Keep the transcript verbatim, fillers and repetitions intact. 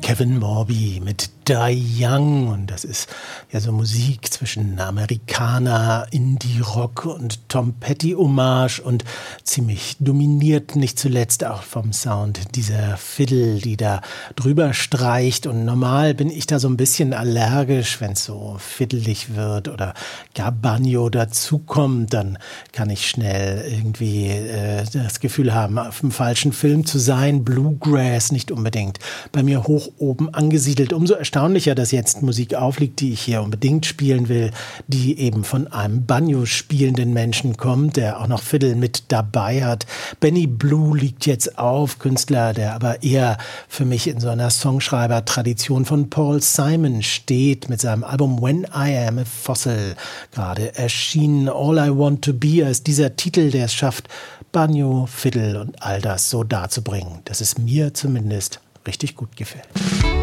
Kevin Morby mit Die Young, und das ist ja so Musik zwischen Amerikaner, Indie-Rock und Tom Petty-Hommage und ziemlich dominiert, nicht zuletzt auch vom Sound dieser Fiddle, die da drüber streicht. Und normal bin ich da so ein bisschen allergisch, wenn es so fiddelig wird oder gar Banjo dazukommt, dann kann ich schnell irgendwie äh, das Gefühl haben, auf dem falschen Film zu sein. Bluegrass nicht unbedingt bei mir hoch oben angesiedelt. Umso erstaunlicher, dass jetzt Musik aufliegt, die ich hier unbedingt spielen will, die eben von einem Banjo spielenden Menschen kommt, der auch noch Fiddle mit dabei hat. Benny Blue liegt jetzt auf, Künstler, der aber eher für mich in so einer Songschreiber-Tradition von Paul Simon steht, mit seinem Album When I Am a Fossil gerade erschienen. All I Want to Be ist dieser Titel, der es schafft, Banjo, Fiddle und all das so darzubringen, dass es mir zumindest richtig gut gefällt.